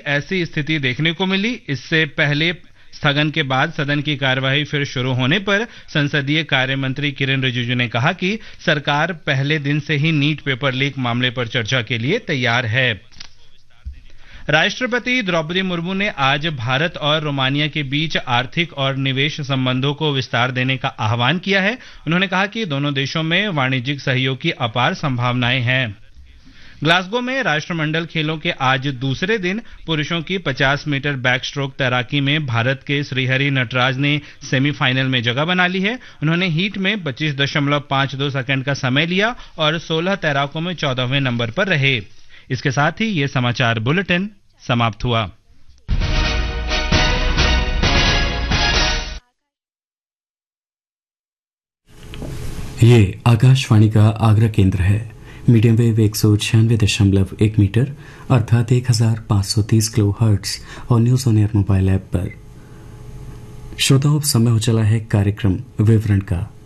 ऐसी स्थिति देखने को मिली। इससे पहले स्थगन के बाद सदन की कार्यवाही फिर शुरू होने पर संसदीय कार्य मंत्री किरेन रिजिजू ने कहा कि सरकार पहले दिन से ही नीट पेपर लीक मामले पर चर्चा के लिए तैयार है। राष्ट्रपति द्रौपदी मुर्मू ने आज भारत और रोमानिया के बीच आर्थिक और निवेश संबंधों को विस्तार देने का आह्वान किया है। उन्होंने कहा कि दोनों देशों में वाणिज्यिक सहयोग की अपार संभावनाएं हैं। ग्लासगो में राष्ट्रमंडल खेलों के आज दूसरे दिन पुरुषों की 50 मीटर बैक स्ट्रोक तैराकी में भारत के श्रीहरि नटराज ने सेमीफाइनल में जगह बना ली है। उन्होंने हीट में 25.52 सेकंड का समय लिया और 16 तैराकों में 14वें नंबर पर रहे। इसके साथ ही ये समाचार बुलेटिन समाप्त हुआ। ये आकाशवाणी का आगरा केंद्र है। मीडियम वेव 196.1 मीटर अर्थात 1530 किलो हर्ट्ज और news on air mobile app पर। श्रोताओं, समय हो चला है कार्यक्रम विवरण का।